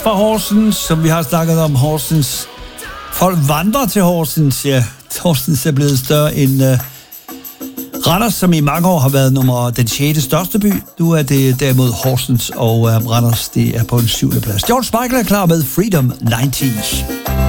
fra Horsens, som vi har snakket om. Horsens. Folk vandrer til Horsens, ja. Horsens er blevet større end Randers, som i mange år har været den 6. største by. Nu er det derimod Horsens, og Randers, det er på en 7. plads. George Michael er klar med Freedom 90.